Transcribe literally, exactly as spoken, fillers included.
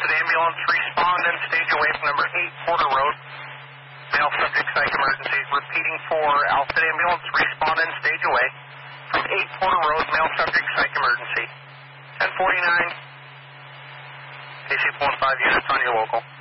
Alfred Ambulance, respond and stage away from number eight Porter Road. Male subject psych emergency. Repeating for Alfred Ambulance, respond and stage away from eight Porter Road, male subject psych emergency. ten forty-nine, A C one five units on your local.